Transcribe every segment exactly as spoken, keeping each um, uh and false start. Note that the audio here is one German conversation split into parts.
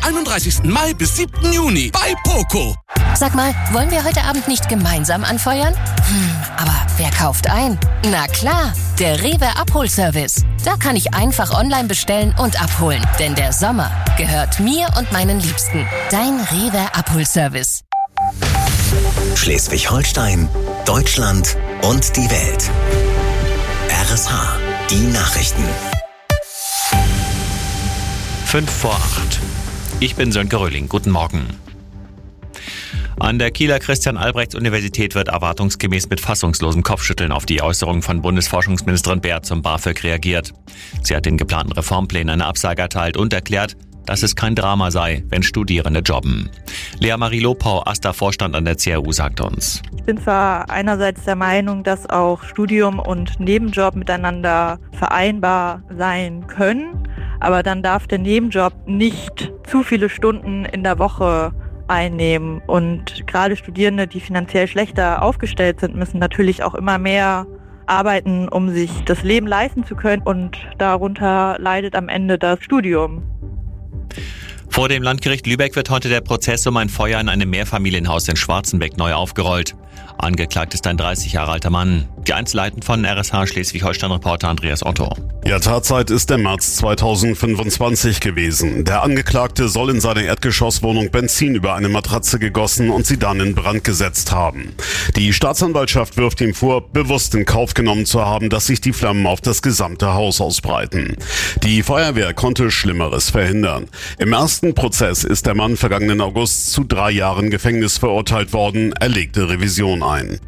einunddreißigsten Mai bis siebten Juni bei Poco. Sag mal, wollen wir heute Abend nicht gemeinsam anfeuern? Hm, aber wer kauft ein? Na klar, der Rewe Abholservice. Da kann ich einfach online bestellen und abholen. Denn der Sommer gehört mir und meinen Liebsten. Dein Rewe Abholservice. Schleswig-Holstein, Deutschland und die Welt. R S H, die Nachrichten. Fünf vor acht. Ich bin Sönke Röhling. Guten Morgen. An der Kieler Christian-Albrechts-Universität wird erwartungsgemäß mit fassungslosem Kopfschütteln auf die Äußerungen von Bundesforschungsministerin Baer zum BAföG reagiert. Sie hat den geplanten Reformplänen eine Absage erteilt und erklärt, dass es kein Drama sei, wenn Studierende jobben. Lea Marie Lopau, AStA-Vorstand an der C R U, sagt uns: Ich bin zwar einerseits der Meinung, dass auch Studium und Nebenjob miteinander vereinbar sein können, aber dann darf der Nebenjob nicht zu viele Stunden in der Woche einnehmen. Und gerade Studierende, die finanziell schlechter aufgestellt sind, müssen natürlich auch immer mehr arbeiten, um sich das Leben leisten zu können. Und darunter leidet am Ende das Studium. Vor dem Landgericht Lübeck wird heute der Prozess um ein Feuer in einem Mehrfamilienhaus in Schwarzenbeck neu aufgerollt. Angeklagt ist ein dreißig Jahre alter Mann. Die Einzelheiten von R S H Schleswig-Holstein-Reporter Andreas Otto. Ja, Tatzeit ist der März zweitausendfünfundzwanzig gewesen. Der Angeklagte soll in seiner Erdgeschosswohnung Benzin über eine Matratze gegossen und sie dann in Brand gesetzt haben. Die Staatsanwaltschaft wirft ihm vor, bewusst in Kauf genommen zu haben, dass sich die Flammen auf das gesamte Haus ausbreiten. Die Feuerwehr konnte Schlimmeres verhindern. Im ersten Prozess ist der Mann vergangenen August zu drei Jahren Gefängnis verurteilt worden. Er legte Revision ein.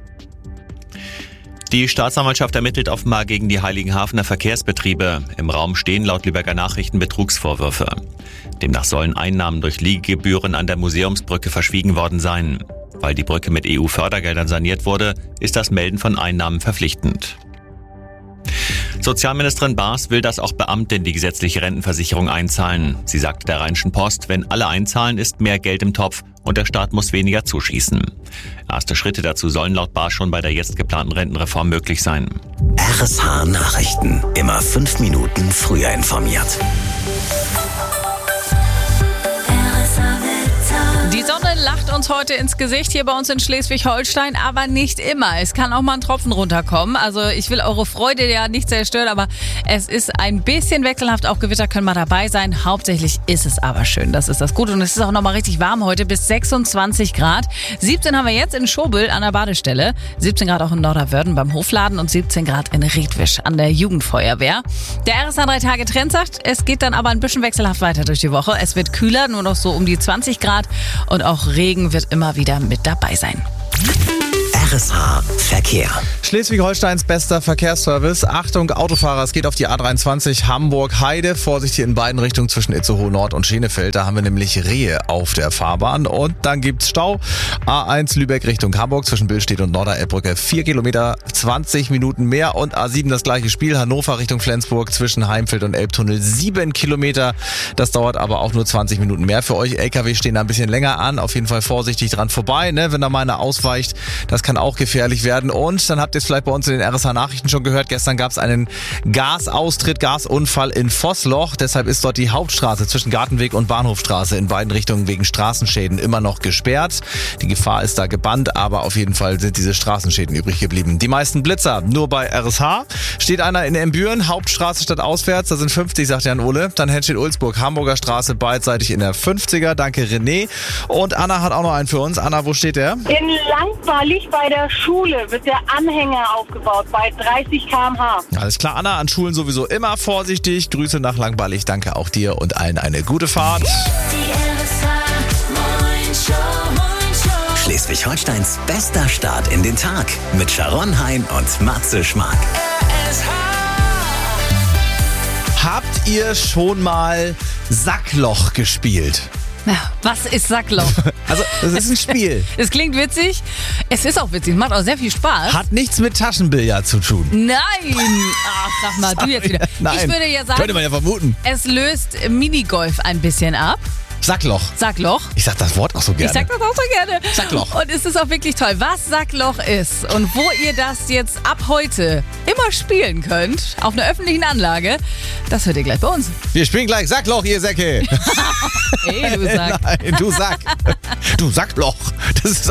Die Staatsanwaltschaft ermittelt offenbar gegen die Heiligenhafener Verkehrsbetriebe. Im Raum stehen laut Lübecker Nachrichten Betrugsvorwürfe. Demnach sollen Einnahmen durch Liegegebühren an der Museumsbrücke verschwiegen worden sein. Weil die Brücke mit E U-Fördergeldern saniert wurde, ist das Melden von Einnahmen verpflichtend. Sozialministerin Baas will, dass auch Beamte in die gesetzliche Rentenversicherung einzahlen. Sie sagte der Rheinischen Post, wenn alle einzahlen, ist mehr Geld im Topf und der Staat muss weniger zuschießen. Erste Schritte dazu sollen laut Baas schon bei der jetzt geplanten Rentenreform möglich sein. R S H Nachrichten. Immer fünf Minuten früher informiert. Die Sonne lacht uns heute ins Gesicht hier bei uns in Schleswig-Holstein, aber nicht immer. Es kann auch mal ein Tropfen runterkommen. Also ich will eure Freude ja nicht zerstören, aber es ist ein bisschen wechselhaft. Auch Gewitter können mal dabei sein. Hauptsächlich ist es aber schön. Das ist das Gute. Und es ist auch nochmal richtig warm heute bis sechsundzwanzig Grad. siebzehn haben wir jetzt in Schobel an der Badestelle. siebzehn Grad auch in Norderwörden beim Hofladen und siebzehn Grad in Riedwisch an der Jugendfeuerwehr. Der R S H drei Tage Trend sagt, es geht dann aber ein bisschen wechselhaft weiter durch die Woche. Es wird kühler, nur noch so um die zwanzig Grad. Und auch Regen wird immer wieder mit dabei sein. R S H Verkehr. Schleswig-Holsteins bester Verkehrsservice. Achtung, Autofahrer, es geht auf die A dreiundzwanzig Hamburg-Heide. Vorsicht hier in beiden Richtungen zwischen Itzehoe Nord und Schenefeld. Da haben wir nämlich Rehe auf der Fahrbahn. Und dann gibt's Stau. A eins Lübeck Richtung Hamburg zwischen Billstedt und Norderelbbrücke. vier Kilometer, zwanzig Minuten mehr. Und A sieben das gleiche Spiel. Hannover Richtung Flensburg zwischen Heimfeld und Elbtunnel. sieben Kilometer. Das dauert aber auch nur zwanzig Minuten mehr. Für euch L K W stehen da ein bisschen länger an. Auf jeden Fall vorsichtig dran vorbei, ne? Wenn da mal einer ausweicht. Das kann auch gefährlich werden. Und dann habt ihr es vielleicht bei uns in den R S H-Nachrichten schon gehört. Gestern gab es einen Gasaustritt, Gasunfall in Vossloch. Deshalb ist dort die Hauptstraße zwischen Gartenweg und Bahnhofstraße in beiden Richtungen wegen Straßenschäden immer noch gesperrt. Die Gefahr ist da gebannt, aber auf jeden Fall sind diese Straßenschäden übrig geblieben. Die meisten Blitzer nur bei R S H. Steht einer in Embüren, Hauptstraße statt auswärts. Da sind fünfzig, sagt Jan Ole. Dann Henstedt-Ulzburg, Hamburger Straße, beidseitig in der fünfziger. Danke René. Und Anna hat auch noch einen für uns. Anna, wo steht der? In Langweilig bei der Schule wird der Anhänger aufgebaut bei dreißig Kilometer pro Stunde. Alles klar, Anna, an Schulen sowieso immer vorsichtig. Grüße nach Langweilig. Danke auch dir und allen eine gute Fahrt. Schleswig-Holsteins bester Start in den Tag mit Sharon Hein und Matze Schmark. Habt ihr schon mal Sackloch gespielt? Ja, was ist Sackloch? Also, das ist ein Spiel. Es klingt witzig. Es ist auch witzig. Macht auch sehr viel Spaß. Hat nichts mit Taschenbillard zu tun. Nein! Ach, sag mal, du jetzt wieder. Nein. Ich würde ja sagen, könnte man ja vermuten. Es löst Minigolf ein bisschen ab. Sackloch. Sackloch. Ich sag das Wort auch so gerne. Ich sag das auch so gerne. Sackloch. Und es ist auch wirklich toll, was Sackloch ist und wo ihr das jetzt ab heute immer spielen könnt, auf einer öffentlichen Anlage, das hört ihr gleich bei uns. Wir spielen gleich Sackloch, ihr Säcke. Hey, du Sack. Nein, du Sack. Du Sackloch. Das ist